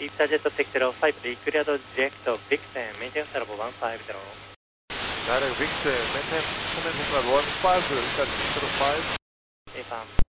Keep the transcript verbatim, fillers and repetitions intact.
EasyJet six zero five, declared direct Vixen, maintain level one five zero. Direct Vixen, maintain command control one five zero, six zero five. A farm.